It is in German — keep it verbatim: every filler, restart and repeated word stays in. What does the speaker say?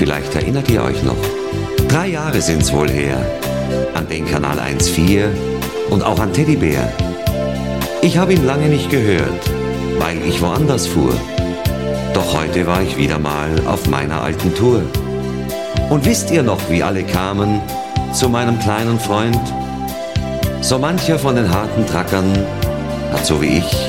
Vielleicht erinnert ihr euch noch. Drei Jahre sind's wohl her. An den Kanal eins vier und auch an Teddybär. Ich habe ihn lange nicht gehört, weil ich woanders fuhr. Doch heute war ich wieder mal auf meiner alten Tour. Und wisst ihr noch, wie alle kamen zu meinem kleinen Freund? So mancher von den harten Trackern hat so wie ich